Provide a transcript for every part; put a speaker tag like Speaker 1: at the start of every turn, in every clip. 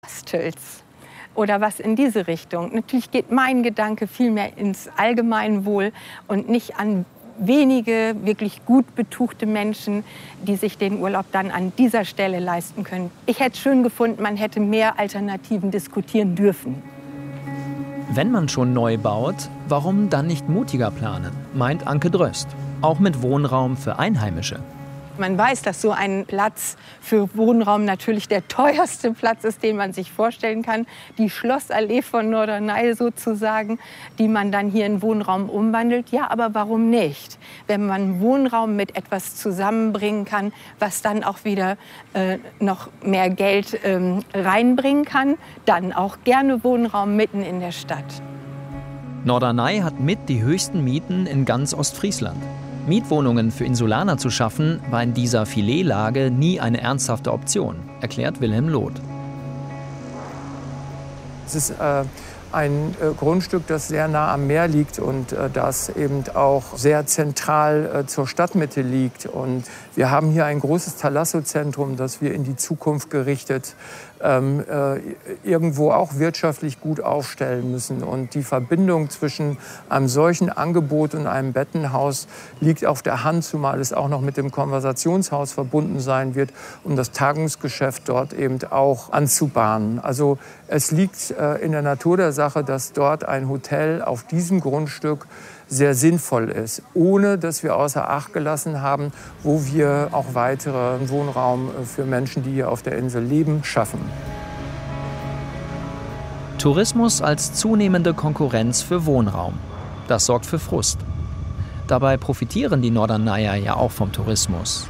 Speaker 1: Hostels oder was in diese Richtung. Natürlich geht mein Gedanke viel mehr ins Allgemeinwohl und nicht an wenige wirklich gut betuchte Menschen, die sich den Urlaub dann an dieser Stelle leisten können. Ich hätte es schön gefunden, man hätte mehr Alternativen diskutieren dürfen.
Speaker 2: Wenn man schon neu baut, warum dann nicht mutiger planen, meint Anke Dröst. Auch mit Wohnraum für Einheimische.
Speaker 1: Man weiß, dass so ein Platz für Wohnraum natürlich der teuerste Platz ist, den man sich vorstellen kann. Die Schlossallee von Norderney sozusagen, die man dann hier in Wohnraum umwandelt. Ja, aber warum nicht? Wenn man Wohnraum mit etwas zusammenbringen kann, was dann auch wieder noch mehr Geld reinbringen kann, dann auch gerne Wohnraum mitten in der Stadt.
Speaker 2: Norderney hat mit die höchsten Mieten in ganz Ostfriesland. Mietwohnungen für Insulaner zu schaffen, war in dieser Filetlage nie eine ernsthafte Option, erklärt Wilhelm Loth.
Speaker 3: Es ist ein Grundstück, das sehr nah am Meer liegt und das eben auch sehr zentral zur Stadtmitte liegt. Und wir haben hier ein großes Thalasso-Zentrum, das wir in die Zukunft gerichtet irgendwo auch wirtschaftlich gut aufstellen müssen. Und die Verbindung zwischen einem solchen Angebot und einem Bettenhaus liegt auf der Hand, zumal es auch noch mit dem Konversationshaus verbunden sein wird, um das Tagungsgeschäft dort eben auch anzubahnen. Also es liegt in der Natur der Sache, dass dort ein Hotel auf diesem Grundstück sehr sinnvoll ist, ohne dass wir außer Acht gelassen haben, wo wir auch weiteren Wohnraum für Menschen, die hier auf der Insel leben, schaffen.
Speaker 2: Tourismus als zunehmende Konkurrenz für Wohnraum. Das sorgt für Frust. Dabei profitieren die Norderneyer ja auch vom Tourismus.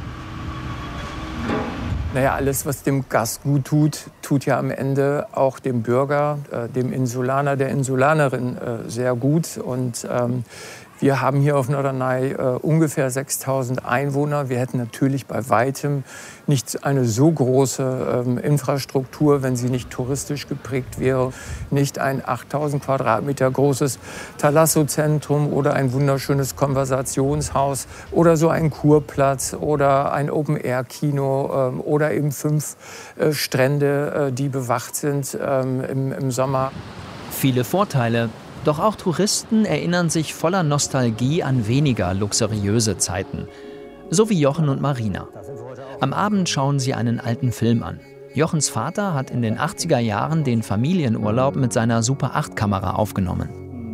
Speaker 3: Naja, alles, was dem Gast gut tut, tut ja am Ende auch dem Bürger, dem Insulaner, der Insulanerin sehr gut. Und wir haben hier auf Norderney ungefähr 6.000 Einwohner. Wir hätten natürlich bei weitem nicht eine so große Infrastruktur, wenn sie nicht touristisch geprägt wäre. Nicht ein 8.000 Quadratmeter großes Thalasso-Zentrum oder ein wunderschönes Konversationshaus oder so ein Kurplatz oder ein Open-Air-Kino oder eben 5 Strände, die bewacht sind im Sommer.
Speaker 2: Viele Vorteile. Doch auch Touristen erinnern sich voller Nostalgie an weniger luxuriöse Zeiten. So wie Jochen und Marina. Am Abend schauen sie einen alten Film an. Jochens Vater hat in den 80er Jahren den Familienurlaub mit seiner Super-8-Kamera aufgenommen.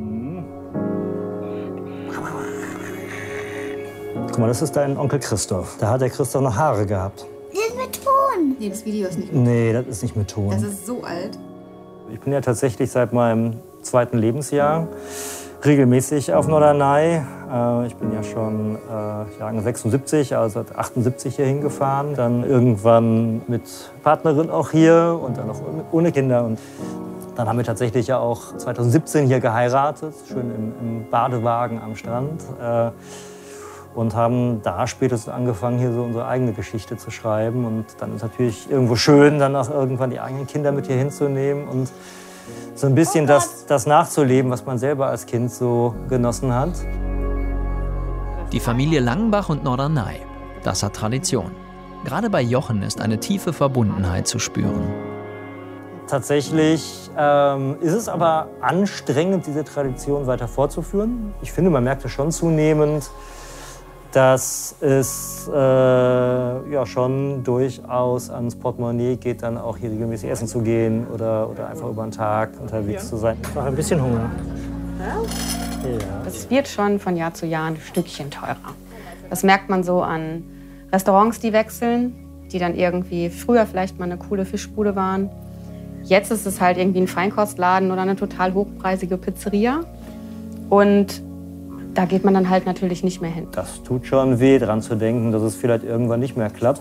Speaker 4: Guck mal, das ist dein Onkel Christoph. Da hat der Christoph noch Haare gehabt.
Speaker 5: Das ist mit Ton.
Speaker 6: Nee, das Video ist nicht mit Ton.
Speaker 4: Nee, das ist nicht mit Ton.
Speaker 6: Das ist so alt.
Speaker 4: Ich bin ja tatsächlich seit meinem 2. Lebensjahr regelmäßig auf Norderney. Ich bin ja schon Jahrgang 76, also 78 hier hingefahren. Dann irgendwann mit Partnerin auch hier und dann noch ohne Kinder. Und dann haben wir tatsächlich ja auch 2017 hier geheiratet, schön im Badewagen am Strand. Und haben da spätestens angefangen, hier so unsere eigene Geschichte zu schreiben. Und dann ist natürlich irgendwo schön, dann auch irgendwann die eigenen Kinder mit hier hinzunehmen und so ein bisschen das nachzuleben, was man selber als Kind so genossen hat.
Speaker 2: Die Familie Langenbach und Norderney, das hat Tradition. Gerade bei Jochen ist eine tiefe Verbundenheit zu spüren.
Speaker 4: Tatsächlich ist es aber anstrengend, diese Tradition weiter fortzuführen. Ich finde, man merkt es schon zunehmend, dass es ja schon durchaus ans Portemonnaie geht, dann auch hier regelmäßig essen zu gehen oder einfach über den Tag unterwegs zu sein. Ich habe ein bisschen Hunger.
Speaker 6: Ja? Es wird schon von Jahr zu Jahr ein Stückchen teurer. Das merkt man so an Restaurants, die wechseln, die dann irgendwie früher vielleicht mal eine coole Fischbude waren. Jetzt ist es halt irgendwie ein Feinkostladen oder eine total hochpreisige Pizzeria. Und da geht man dann halt natürlich nicht mehr hin.
Speaker 4: Das tut schon weh, daran zu denken, dass es vielleicht irgendwann nicht mehr klappt.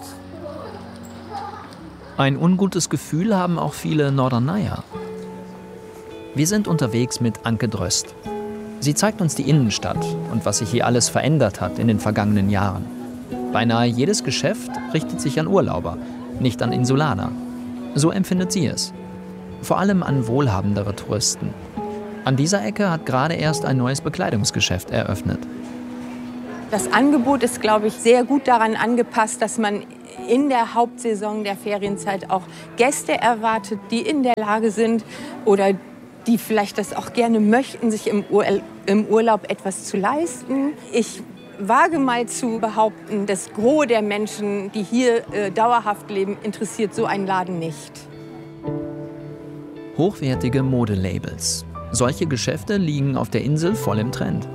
Speaker 2: Ein ungutes Gefühl haben auch viele Norderneyer. Wir sind unterwegs mit Anke Dröst. Sie zeigt uns die Innenstadt und was sich hier alles verändert hat in den vergangenen Jahren. Beinahe jedes Geschäft richtet sich an Urlauber, nicht an Insulaner. So empfindet sie es. Vor allem an wohlhabendere Touristen. An dieser Ecke hat gerade erst ein neues Bekleidungsgeschäft eröffnet.
Speaker 1: Das Angebot ist, glaube ich, sehr gut daran angepasst, dass man in der Hauptsaison der Ferienzeit auch Gäste erwartet, die in der Lage sind oder die vielleicht das auch gerne möchten, sich im Urlaub etwas zu leisten. Ich wage mal zu behaupten, das Gros der Menschen, die hier dauerhaft leben, interessiert so ein Laden nicht.
Speaker 2: Hochwertige Modelabels. Solche Geschäfte liegen auf der Insel voll im Trend.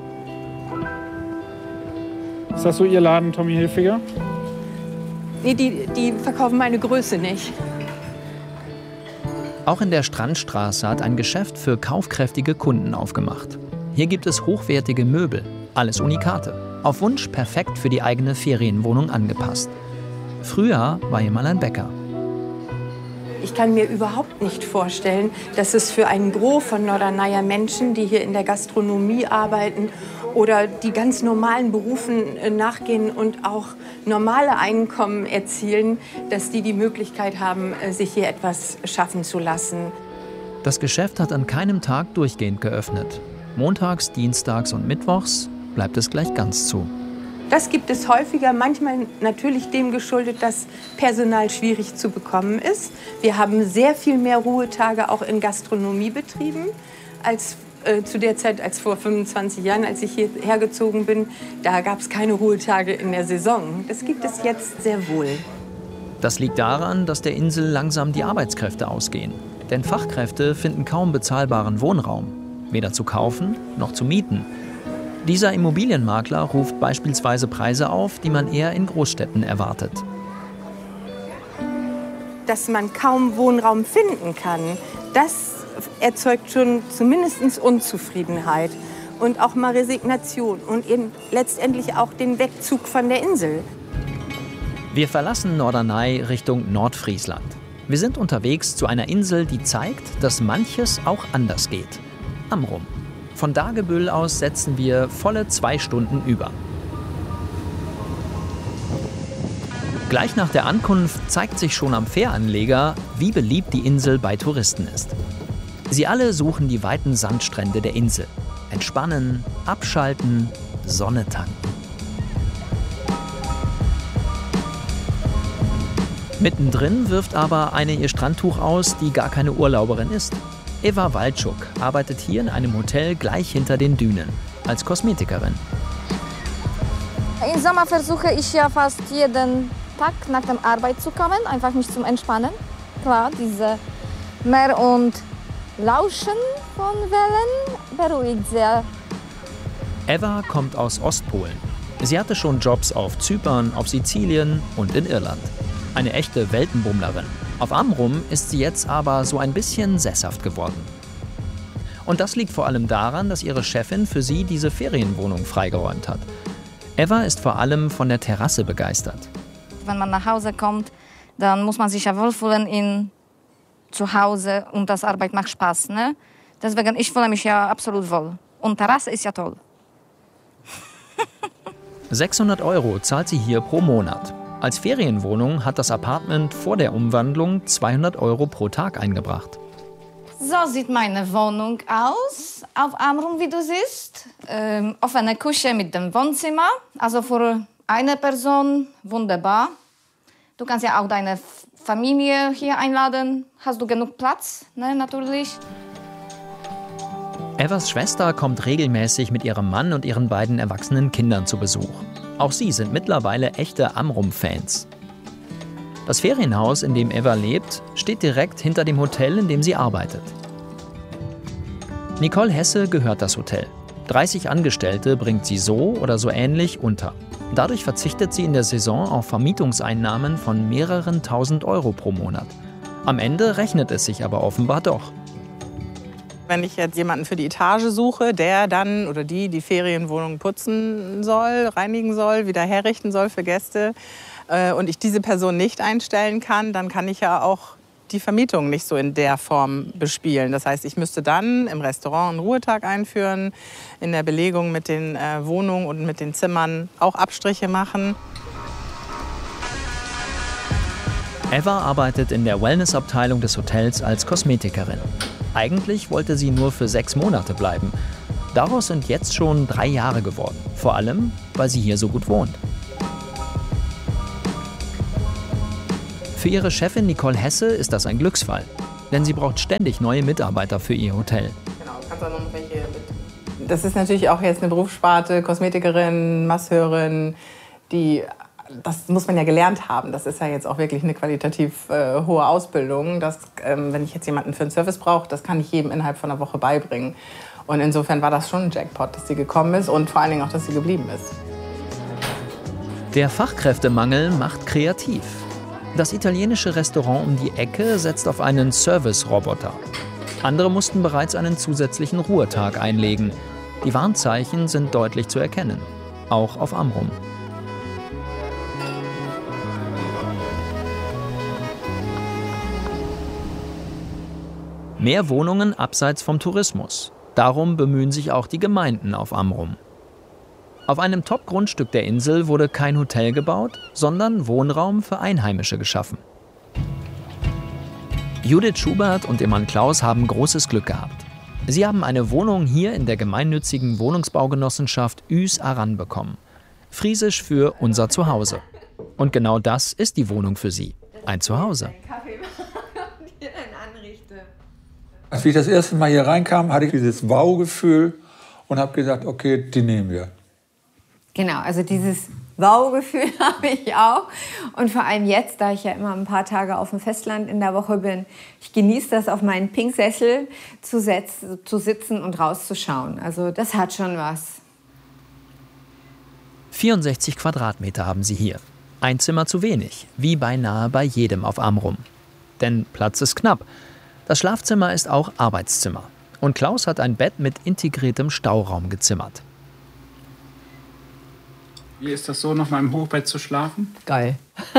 Speaker 5: Ist das so Ihr Laden, Tommy Hilfiger?
Speaker 1: Nee, die verkaufen meine Größe nicht.
Speaker 2: Auch in der Strandstraße hat ein Geschäft für kaufkräftige Kunden aufgemacht. Hier gibt es hochwertige Möbel, alles Unikate. Auf Wunsch perfekt für die eigene Ferienwohnung angepasst. Früher war hier mal ein Bäcker.
Speaker 1: Ich kann mir überhaupt nicht vorstellen, dass es für einen Gros von Norderneier Menschen, die hier in der Gastronomie arbeiten oder die ganz normalen Berufen nachgehen und auch normale Einkommen erzielen, dass die Möglichkeit haben, sich hier etwas schaffen zu lassen.
Speaker 2: Das Geschäft hat an keinem Tag durchgehend geöffnet. Montags, dienstags und mittwochs bleibt es gleich ganz zu.
Speaker 1: Das gibt es häufiger, manchmal natürlich dem geschuldet, dass Personal schwierig zu bekommen ist. Wir haben sehr viel mehr Ruhetage auch in Gastronomiebetrieben als zu der Zeit, als vor 25 Jahren, als ich hierher gezogen bin. Da gab es keine Ruhetage in der Saison. Das gibt es jetzt sehr wohl.
Speaker 2: Das liegt daran, dass der Insel langsam die Arbeitskräfte ausgehen. Denn Fachkräfte finden kaum bezahlbaren Wohnraum. Weder zu kaufen noch zu mieten. Dieser Immobilienmakler ruft beispielsweise Preise auf, die man eher in Großstädten erwartet.
Speaker 1: Dass man kaum Wohnraum finden kann, das erzeugt schon zumindest Unzufriedenheit und auch mal Resignation und eben letztendlich auch den Wegzug von der Insel.
Speaker 2: Wir verlassen Norderney Richtung Nordfriesland. Wir sind unterwegs zu einer Insel, die zeigt, dass manches auch anders geht. Amrum. Von Dagebüll aus setzen wir volle 2 Stunden über. Gleich nach der Ankunft zeigt sich schon am Fähranleger, wie beliebt die Insel bei Touristen ist. Sie alle suchen die weiten Sandstrände der Insel. Entspannen, abschalten, Sonne tanken. Mittendrin wirft aber eine ihr Strandtuch aus, die gar keine Urlauberin ist. Eva Waldschuk arbeitet hier in einem Hotel gleich hinter den Dünen, als Kosmetikerin.
Speaker 7: Im Sommer versuche ich ja fast jeden Tag nach der Arbeit zu kommen, einfach mich zum Entspannen. Klar, diese Meer und Lauschen von Wellen beruhigt sehr.
Speaker 2: Eva kommt aus Ostpolen. Sie hatte schon Jobs auf Zypern, auf Sizilien und in Irland. Eine echte Weltenbummlerin. Auf Amrum ist sie jetzt aber so ein bisschen sesshaft geworden. Und das liegt vor allem daran, dass ihre Chefin für sie diese Ferienwohnung freigeräumt hat. Eva ist vor allem von der Terrasse begeistert.
Speaker 7: Wenn man nach Hause kommt, dann muss man sich ja wohlfühlen zu Hause und das Arbeit macht Spaß. Ne? Deswegen, ich fühle mich ja absolut wohl. Und Terrasse ist ja toll.
Speaker 2: 600 € zahlt sie hier pro Monat. Als Ferienwohnung hat das Apartment vor der Umwandlung 200 € pro Tag eingebracht.
Speaker 7: So sieht meine Wohnung aus, auf Amrum, wie du siehst. Offene Küche mit dem Wohnzimmer, also für eine Person wunderbar. Du kannst ja auch deine Familie hier einladen. Hast du genug Platz, ne, natürlich.
Speaker 2: Evas Schwester kommt regelmäßig mit ihrem Mann und ihren beiden erwachsenen Kindern zu Besuch. Auch sie sind mittlerweile echte Amrum-Fans. Das Ferienhaus, in dem Eva lebt, steht direkt hinter dem Hotel, in dem sie arbeitet. Nicole Hesse gehört das Hotel. 30 Angestellte bringt sie so oder so ähnlich unter. Dadurch verzichtet sie in der Saison auf Vermietungseinnahmen von mehreren tausend € pro Monat. Am Ende rechnet es sich aber offenbar doch.
Speaker 8: Wenn ich jetzt jemanden für die Etage suche, der dann oder die Ferienwohnung putzen soll, reinigen soll, wieder herrichten soll für Gäste und ich diese Person nicht einstellen kann, dann kann ich ja auch die Vermietung nicht so in der Form bespielen. Das heißt, ich müsste dann im Restaurant einen Ruhetag einführen, in der Belegung mit den Wohnungen und mit den Zimmern auch Abstriche machen.
Speaker 2: Eva arbeitet in der Wellnessabteilung des Hotels als Kosmetikerin. Eigentlich wollte sie nur für 6 Monate bleiben. Daraus sind jetzt schon 3 Jahre geworden. Vor allem, weil sie hier so gut wohnt. Für ihre Chefin Nicole Hesse ist das ein Glücksfall. Denn sie braucht ständig neue Mitarbeiter für ihr Hotel.
Speaker 8: Genau, kannst auch noch welche mit. Das ist natürlich auch jetzt eine Berufssparte, Kosmetikerin, Masseurin, das muss man ja gelernt haben. Das ist ja jetzt auch wirklich eine qualitativ hohe Ausbildung. Wenn ich jetzt jemanden für einen Service brauche, das kann ich jedem innerhalb von einer Woche beibringen. Und insofern war das schon ein Jackpot, dass sie gekommen ist und vor allen Dingen auch, dass sie geblieben ist.
Speaker 2: Der Fachkräftemangel macht kreativ. Das italienische Restaurant um die Ecke setzt auf einen Service-Roboter. Andere mussten bereits einen zusätzlichen Ruhetag einlegen. Die Warnzeichen sind deutlich zu erkennen, auch auf Amrum. Mehr Wohnungen abseits vom Tourismus. Darum bemühen sich auch die Gemeinden auf Amrum. Auf einem Top-Grundstück der Insel wurde kein Hotel gebaut, sondern Wohnraum für Einheimische geschaffen. Judith Schubert und ihr Mann Klaus haben großes Glück gehabt. Sie haben eine Wohnung hier in der gemeinnützigen Wohnungsbaugenossenschaft Ys-Aran bekommen. Friesisch für unser Zuhause. Und genau das ist die Wohnung für sie. Ein Zuhause.
Speaker 9: Als ich das erste Mal hier reinkam, hatte ich dieses Wow-Gefühl und habe gesagt, okay, die nehmen wir.
Speaker 10: Genau, also dieses Wow-Gefühl habe ich auch. Und vor allem jetzt, da ich ja immer ein paar Tage auf dem Festland in der Woche bin, ich genieße das, auf meinen Pinksessel zu sitzen und rauszuschauen. Also das hat schon was.
Speaker 2: 64 Quadratmeter haben sie hier. Ein Zimmer zu wenig, wie beinahe bei jedem auf Amrum. Denn Platz ist knapp. Das Schlafzimmer ist auch Arbeitszimmer. Und Klaus hat ein Bett mit integriertem Stauraum gezimmert.
Speaker 5: Wie ist das so, noch mal im Hochbett zu schlafen?
Speaker 10: Geil.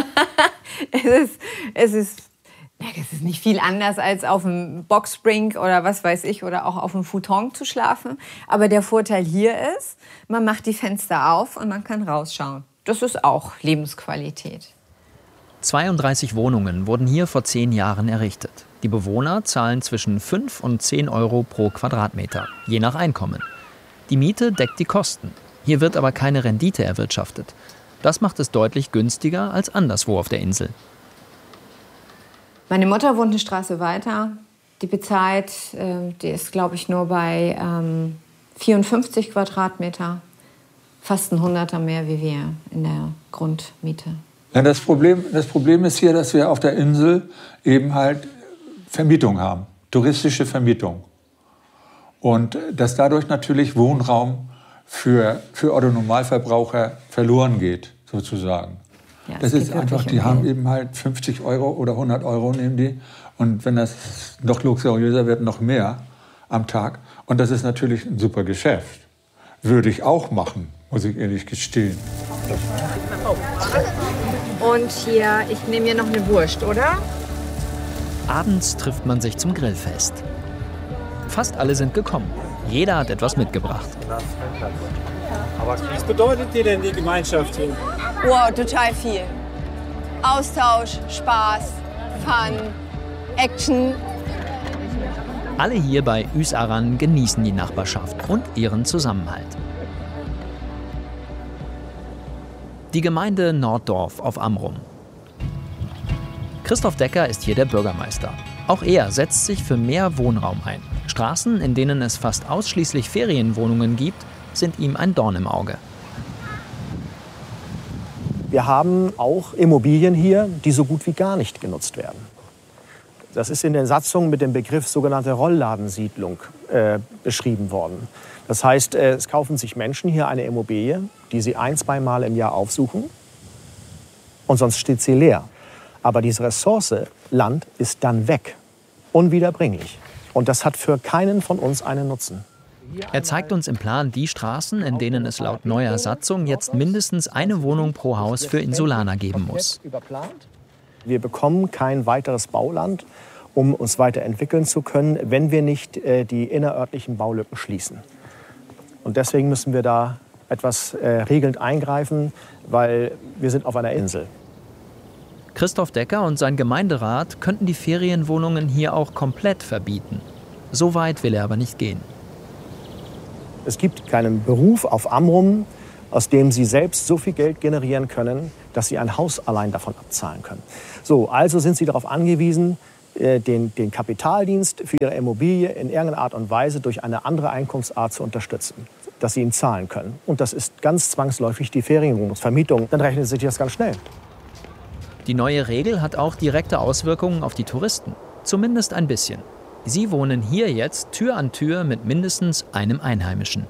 Speaker 10: Es ist nicht viel anders als auf dem Boxspring oder was weiß ich oder auch auf dem Futon zu schlafen. Aber der Vorteil hier ist, man macht die Fenster auf und man kann rausschauen. Das ist auch Lebensqualität.
Speaker 2: 32 Wohnungen wurden hier vor 10 Jahren errichtet. Die Bewohner zahlen zwischen 5 und 10 Euro pro Quadratmeter, je nach Einkommen. Die Miete deckt die Kosten. Hier wird aber keine Rendite erwirtschaftet. Das macht es deutlich günstiger als anderswo auf der Insel.
Speaker 10: Meine Mutter wohnt eine Straße weiter. Die bezahlt, die ist glaube ich nur bei 54 Quadratmeter. Fast ein Hunderter mehr wie wir in der Grundmiete.
Speaker 9: Ja, das Problem ist hier, dass wir auf der Insel eben halt Vermietung haben, touristische Vermietung. Und dass dadurch natürlich Wohnraum für Otto-Normalverbraucher verloren geht, sozusagen. Ja, das ist einfach, die haben eben halt 50 Euro oder 100 Euro nehmen die. Und wenn das noch luxuriöser wird, noch mehr am Tag. Und das ist natürlich ein super Geschäft. Würde ich auch machen, muss ich ehrlich gestehen.
Speaker 10: Und hier, ich nehme hier noch eine Wurst, oder?
Speaker 2: Abends trifft man sich zum Grillfest. Fast alle sind gekommen. Jeder hat etwas mitgebracht.
Speaker 11: Was bedeutet dir denn die Gemeinschaft hier?
Speaker 12: Wow, total viel. Austausch, Spaß, Fun, Action.
Speaker 2: Alle hier bei Ys-Aran genießen die Nachbarschaft und ihren Zusammenhalt. Die Gemeinde Norddorf auf Amrum. Christoph Decker ist hier der Bürgermeister. Auch er setzt sich für mehr Wohnraum ein. Straßen, in denen es fast ausschließlich Ferienwohnungen gibt, sind ihm ein Dorn im Auge.
Speaker 13: Wir haben auch Immobilien hier, die so gut wie gar nicht genutzt werden. Das ist in den Satzungen mit dem Begriff sogenannte Rollladensiedlung beschrieben worden. Das heißt, es kaufen sich Menschen hier eine Immobilie, die sie 1-2 Mal im Jahr aufsuchen und sonst steht sie leer. Aber diese Ressource Land ist dann weg, unwiederbringlich. Und das hat für keinen von uns einen Nutzen.
Speaker 2: Er zeigt uns im Plan die Straßen, in denen es laut neuer Satzung jetzt mindestens eine Wohnung pro Haus für Insulaner geben muss.
Speaker 13: Wir bekommen kein weiteres Bauland, um uns weiterentwickeln zu können, wenn wir nicht die innerörtlichen Baulücken schließen. Und deswegen müssen wir da etwas regelnd eingreifen, weil wir sind auf einer Insel.
Speaker 2: Christoph Decker und sein Gemeinderat könnten die Ferienwohnungen hier auch komplett verbieten. So weit will er aber nicht gehen.
Speaker 13: Es gibt keinen Beruf auf Amrum, aus dem sie selbst so viel Geld generieren können, dass sie ein Haus allein davon abzahlen können. So, also sind sie darauf angewiesen, den Kapitaldienst für ihre Immobilie in irgendeiner Art und Weise durch eine andere Einkunftsart zu unterstützen, dass sie ihn zahlen können. Und das ist ganz zwangsläufig die Ferienwohnungsvermietung. Dann rechnet sich das ganz schnell.
Speaker 2: Die neue Regel hat auch direkte Auswirkungen auf die Touristen. Zumindest ein bisschen. Sie wohnen hier jetzt Tür an Tür mit mindestens einem Einheimischen.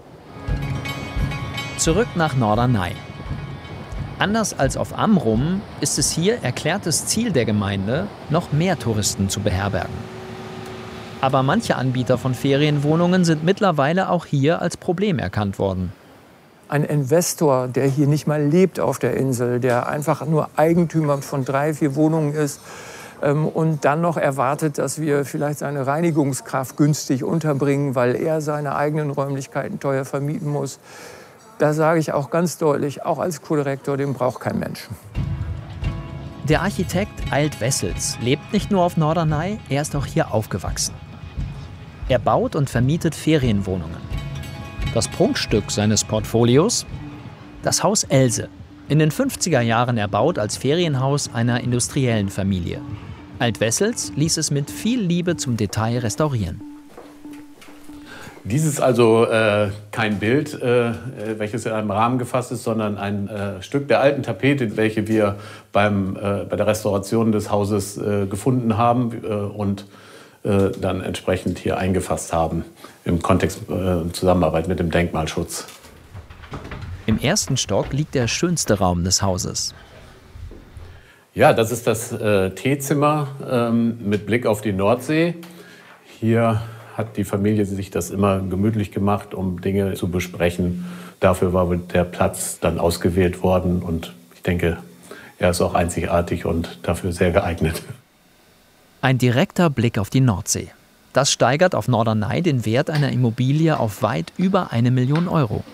Speaker 2: Zurück nach Norderney. Anders als auf Amrum ist es hier erklärtes Ziel der Gemeinde, noch mehr Touristen zu beherbergen. Aber manche Anbieter von Ferienwohnungen sind mittlerweile auch hier als Problem erkannt worden.
Speaker 3: Ein Investor, der hier nicht mal lebt auf der Insel, der einfach nur Eigentümer von 3, 4 Wohnungen ist und dann noch erwartet, dass wir vielleicht seine Reinigungskraft günstig unterbringen, weil er seine eigenen Räumlichkeiten teuer vermieten muss. Da sage ich auch ganz deutlich, auch als Co-Direktor, den braucht kein Mensch.
Speaker 2: Der Architekt Alt Wessels lebt nicht nur auf Norderney, er ist auch hier aufgewachsen. Er baut und vermietet Ferienwohnungen. Das Prunkstück seines Portfolios? Das Haus Else, in den 50er Jahren erbaut als Ferienhaus einer industriellen Familie. Alt Wessels ließ es mit viel Liebe zum Detail restaurieren.
Speaker 14: Dies ist also kein Bild, welches in einem Rahmen gefasst ist, sondern ein Stück der alten Tapete, welche wir bei der Restauration des Hauses gefunden haben und dann entsprechend hier eingefasst haben im Kontext Zusammenarbeit mit dem Denkmalschutz.
Speaker 2: Im ersten Stock liegt der schönste Raum des Hauses.
Speaker 14: Ja, das ist das Teezimmer mit Blick auf die Nordsee. Hier hat die Familie sich das immer gemütlich gemacht, um Dinge zu besprechen. Dafür war der Platz dann ausgewählt worden und ich denke, er ist auch einzigartig und dafür sehr geeignet.
Speaker 2: Ein direkter Blick auf die Nordsee. Das steigert auf Norderney den Wert einer Immobilie auf weit über 1 Million Euro.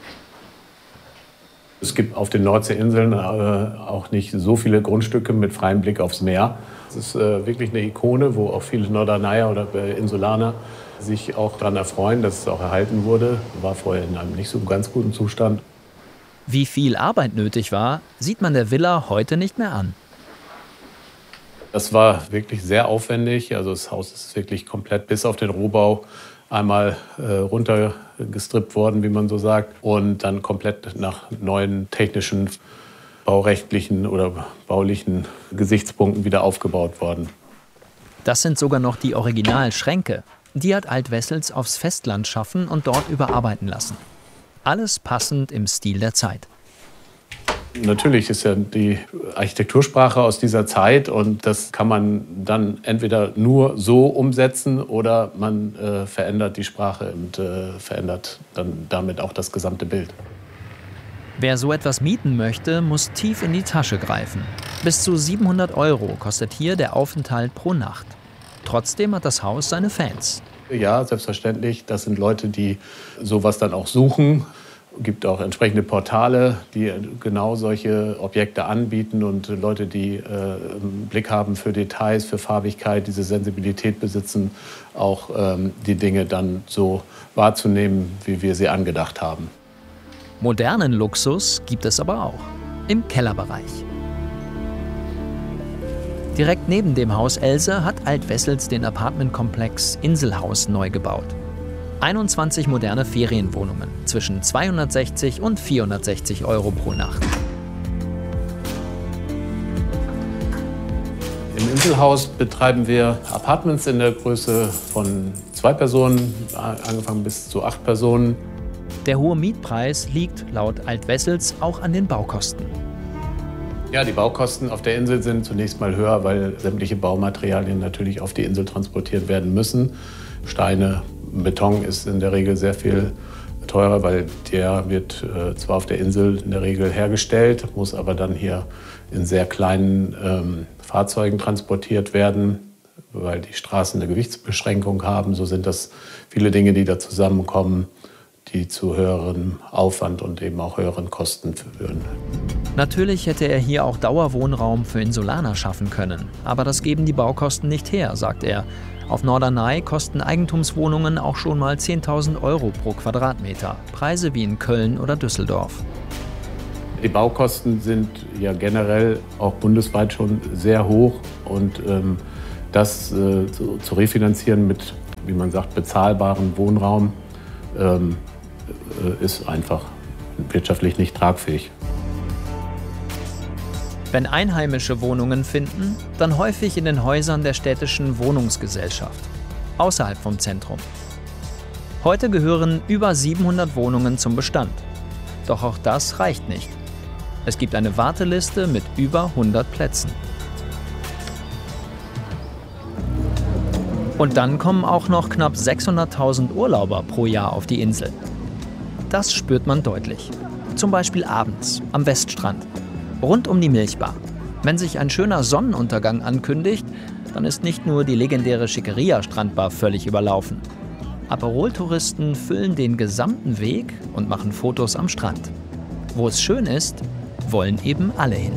Speaker 14: Es gibt auf den Nordseeinseln auch nicht so viele Grundstücke mit freiem Blick aufs Meer. Es ist wirklich eine Ikone, wo auch viele Norderneyer oder Insulaner sich auch daran erfreuen, dass es auch erhalten wurde. War vorher in einem nicht so ganz guten Zustand.
Speaker 2: Wie viel Arbeit nötig war, sieht man der Villa heute nicht mehr an.
Speaker 14: Das war wirklich sehr aufwendig. Also das Haus ist wirklich komplett bis auf den Rohbau einmal runtergestrippt worden, wie man so sagt, und dann komplett nach neuen technischen, baurechtlichen oder baulichen Gesichtspunkten wieder aufgebaut worden.
Speaker 2: Das sind sogar noch die Originalschränke. Die hat Alt Wessels aufs Festland schaffen und dort überarbeiten lassen. Alles passend im Stil der Zeit.
Speaker 14: Natürlich ist ja die Architektursprache aus dieser Zeit und das kann man dann entweder nur so umsetzen oder man verändert die Sprache und verändert dann damit auch das gesamte Bild.
Speaker 2: Wer so etwas mieten möchte, muss tief in die Tasche greifen. Bis zu 700 € kostet hier der Aufenthalt pro Nacht. Trotzdem hat das Haus seine Fans.
Speaker 14: Ja, selbstverständlich. Das sind Leute, die sowas dann auch suchen. Es gibt auch entsprechende Portale, die genau solche Objekte anbieten und Leute, die einen Blick haben für Details, für Farbigkeit, diese Sensibilität besitzen, auch die Dinge dann so wahrzunehmen, wie wir sie angedacht haben.
Speaker 2: Modernen Luxus gibt es aber auch im Kellerbereich. Direkt neben dem Haus Else hat Alt Wessels den Apartmentkomplex Inselhaus neu gebaut. 21 moderne Ferienwohnungen zwischen 260 und 460 € pro Nacht.
Speaker 14: Im Inselhaus betreiben wir Apartments in der Größe von 2 Personen, angefangen bis zu 8 Personen.
Speaker 2: Der hohe Mietpreis liegt laut Alt Wessels auch an den Baukosten.
Speaker 14: Ja, die Baukosten auf der Insel sind zunächst mal höher, weil sämtliche Baumaterialien natürlich auf die Insel transportiert werden müssen. Steine, Beton ist in der Regel sehr viel teurer, weil der wird zwar auf der Insel in der Regel hergestellt, muss aber dann hier in sehr kleinen Fahrzeugen transportiert werden, weil die Straßen eine Gewichtsbeschränkung haben. So sind das viele Dinge, die da zusammenkommen, die zu höherem Aufwand und eben auch höheren Kosten führen.
Speaker 2: Natürlich hätte er hier auch Dauerwohnraum für Insulaner schaffen können. Aber das geben die Baukosten nicht her, sagt er. Auf Norderney kosten Eigentumswohnungen auch schon mal 10.000 € pro Quadratmeter. Preise wie in Köln oder Düsseldorf.
Speaker 14: Die Baukosten sind ja generell auch bundesweit schon sehr hoch. Und das zu refinanzieren mit, wie man sagt, bezahlbarem Wohnraum ist einfach wirtschaftlich nicht tragfähig.
Speaker 2: Wenn Einheimische Wohnungen finden, dann häufig in den Häusern der städtischen Wohnungsgesellschaft, außerhalb vom Zentrum. Heute gehören über 700 Wohnungen zum Bestand. Doch auch das reicht nicht. Es gibt eine Warteliste mit über 100 Plätzen. Und dann kommen auch noch knapp 600.000 Urlauber pro Jahr auf die Insel. Das spürt man deutlich. Zum Beispiel abends am Weststrand, rund um die Milchbar. Wenn sich ein schöner Sonnenuntergang ankündigt, dann ist nicht nur die legendäre Schickeria-Strandbar völlig überlaufen. Aperol-Touristen füllen den gesamten Weg und machen Fotos am Strand. Wo es schön ist, wollen eben alle hin.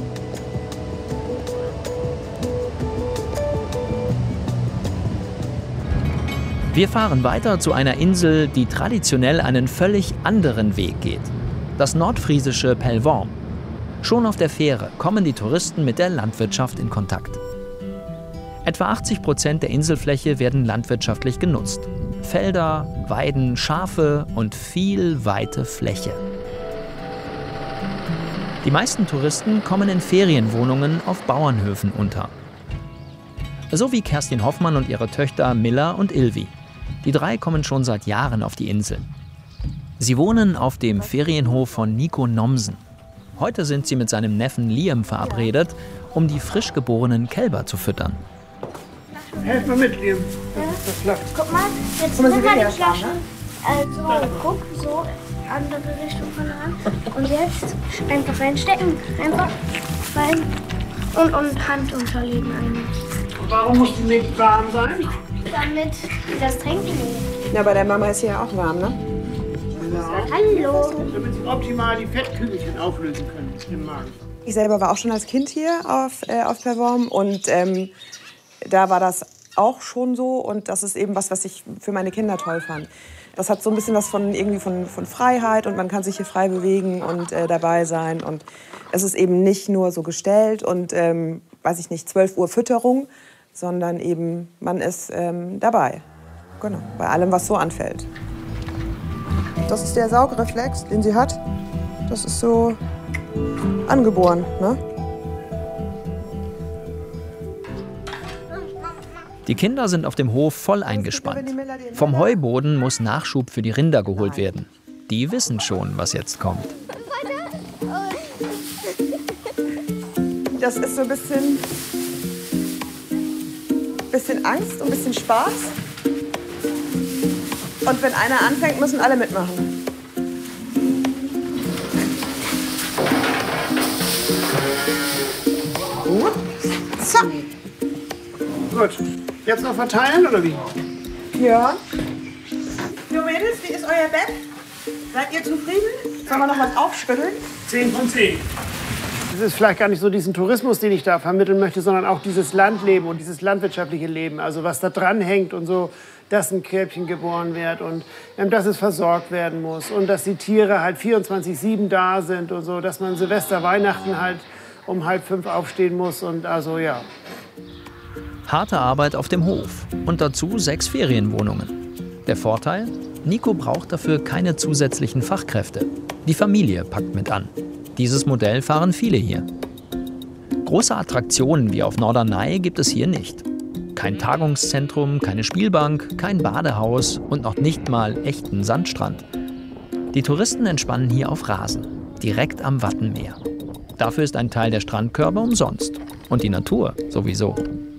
Speaker 2: Wir fahren weiter zu einer Insel, die traditionell einen völlig anderen Weg geht. Das nordfriesische Pellworm. Schon auf der Fähre kommen die Touristen mit der Landwirtschaft in Kontakt. Etwa 80% der Inselfläche werden landwirtschaftlich genutzt. Felder, Weiden, Schafe und viel weite Fläche. Die meisten Touristen kommen in Ferienwohnungen auf Bauernhöfen unter. So wie Kerstin Hoffmann und ihre Töchter Milla und Ilvi. Die drei kommen schon seit Jahren auf die Insel. Sie wohnen auf dem Ferienhof von Nico Nomsen. Heute sind sie mit seinem Neffen Liam verabredet, um die frisch geborenen Kälber zu füttern.
Speaker 11: Helf mal mit, Liam.
Speaker 15: Das klappt. Guck mal, jetzt sind halt die Flaschen. Also, guck, so, andere Richtung von der Hand. Und jetzt einfach reinstecken. Einfach rein und Hand unterlegen eigentlich.
Speaker 11: Und warum muss die nicht warm sein?
Speaker 15: Damit die das trinken.
Speaker 16: Ja, bei der Mama ist hier auch warm, ne?
Speaker 11: Ja.
Speaker 15: Hallo.
Speaker 11: Damit sie optimal die Fettkügelchen auflösen können im Magen.
Speaker 16: Ich selber war auch schon als Kind hier auf Pellworm und da war das auch schon so und das ist eben was ich für meine Kinder toll fand. Das hat so ein bisschen was von Freiheit und man kann sich hier frei bewegen und dabei sein und es ist eben nicht nur so gestellt und 12 Uhr Fütterung, sondern eben man ist dabei. Genau, bei allem, was so anfällt. Das ist der Saugreflex, den sie hat. Das ist so angeboren, ne?
Speaker 2: Die Kinder sind auf dem Hof voll eingespannt. Vom Heuboden muss Nachschub für die Rinder geholt werden. Die wissen schon, was jetzt kommt.
Speaker 16: Das ist so ein bisschen Angst und ein bisschen Spaß. Und wenn einer anfängt, müssen alle mitmachen.
Speaker 11: Gut.
Speaker 16: Zack.
Speaker 11: Gut. Jetzt noch verteilen, oder wie?
Speaker 16: Ja. Jo Mädels, wie ist euer Bett? Seid ihr zufrieden? Sollen wir noch was aufschütteln?
Speaker 11: 10 von 10. Es ist vielleicht gar nicht so diesen Tourismus, den ich da vermitteln möchte, sondern auch dieses Landleben und dieses landwirtschaftliche Leben. Also was da dran hängt und so, dass ein Kälbchen geboren wird und dass es versorgt werden muss und dass die Tiere halt 24/7 da sind und so, dass man Silvester, Weihnachten halt um 4:30 aufstehen muss und also ja.
Speaker 2: Harte Arbeit auf dem Hof und dazu 6 Ferienwohnungen. Der Vorteil? Nico braucht dafür keine zusätzlichen Fachkräfte. Die Familie packt mit an. Dieses Modell fahren viele hier. Große Attraktionen wie auf Norderney gibt es hier nicht. Kein Tagungszentrum, keine Spielbank, kein Badehaus und noch nicht mal echten Sandstrand. Die Touristen entspannen hier auf Rasen, direkt am Wattenmeer. Dafür ist ein Teil der Strandkörbe umsonst. Und die Natur sowieso.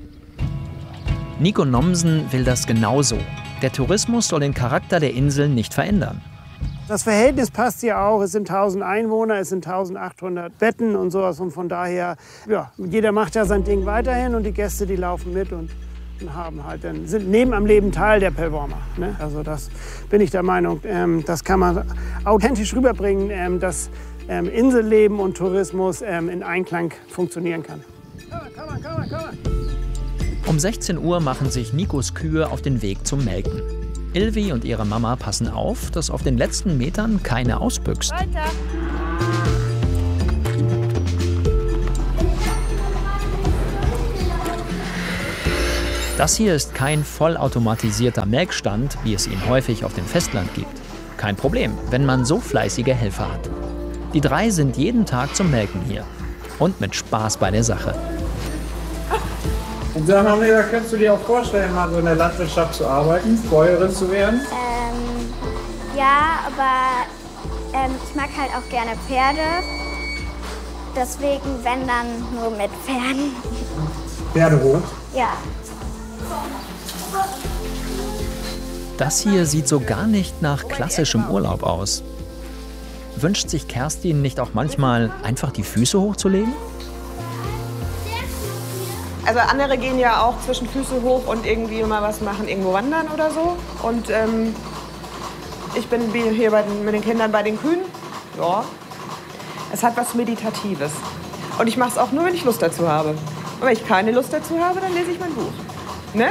Speaker 2: Nico Nomsen will das genauso. Der Tourismus soll den Charakter der Insel nicht verändern.
Speaker 11: Das Verhältnis passt ja auch. Es sind 1000 Einwohner, es sind 1800 Betten und sowas. Und von daher, ja, jeder macht ja sein Ding weiterhin und die Gäste, die laufen mit und haben halt sind neben am Leben Teil der Pellwormer. Ne? Also das bin ich der Meinung, das kann man authentisch rüberbringen, dass Inselleben und Tourismus in Einklang funktionieren kann. Komm on.
Speaker 2: Um 16 Uhr machen sich Nikos Kühe auf den Weg zum Melken. Ilvi und ihre Mama passen auf, dass auf den letzten Metern keine ausbüchst.
Speaker 15: Weiter.
Speaker 2: Das hier ist kein vollautomatisierter Melkstand, wie es ihn häufig auf dem Festland gibt. Kein Problem, wenn man so fleißige Helfer hat. Die 3 sind jeden Tag zum Melken hier. Und mit Spaß bei der Sache.
Speaker 5: Und sag mal, Neda, kannst du dir auch vorstellen, mal so in der Landwirtschaft zu arbeiten, Bäuerin zu werden?
Speaker 15: Ja, aber ich mag halt auch gerne Pferde. Deswegen, wenn dann nur mit Pferden.
Speaker 5: Pferdehof?
Speaker 15: Ja.
Speaker 2: Das hier sieht so gar nicht nach klassischem Urlaub aus. Wünscht sich Kerstin nicht auch manchmal, einfach die Füße hochzulegen?
Speaker 16: Also andere gehen ja auch zwischen Füße hoch und irgendwie mal was machen, irgendwo wandern oder so. Und ich bin hier mit den Kindern bei den Kühen. Ja, es hat was Meditatives. Und ich mache es auch nur, wenn ich Lust dazu habe. Und wenn ich keine Lust dazu habe, dann lese ich mein Buch. Ne?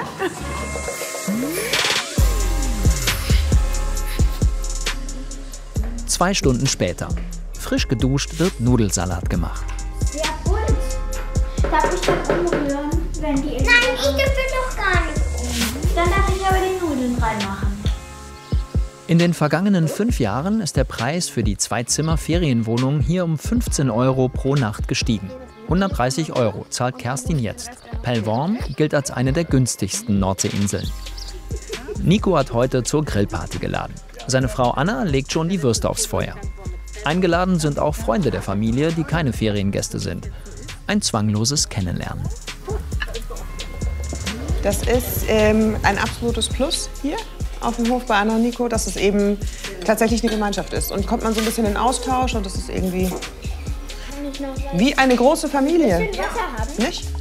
Speaker 2: Zwei Stunden später. Frisch geduscht wird Nudelsalat gemacht.
Speaker 15: Sehr gut. Darf ich dann umrühren, wenn die... Nein, ich dürfte doch gar nicht um. Dann darf ich aber die Nudeln reinmachen.
Speaker 2: In den vergangenen 5 Jahren ist der Preis für die 2-Zimmer-Ferienwohnung hier um 15 € pro Nacht gestiegen. 130 € zahlt Kerstin jetzt. Pellworm gilt als eine der günstigsten Nordseeinseln. Nico hat heute zur Grillparty geladen. Seine Frau Anna legt schon die Würste aufs Feuer. Eingeladen sind auch Freunde der Familie, die keine Feriengäste sind. Ein zwangloses Kennenlernen.
Speaker 16: Das ist ein absolutes Plus hier auf dem Hof bei Anna und Nico, dass es eben tatsächlich eine Gemeinschaft ist. Und kommt man so ein bisschen in Austausch und das ist irgendwie wie eine große Familie.
Speaker 15: Wasser haben?
Speaker 16: Nicht?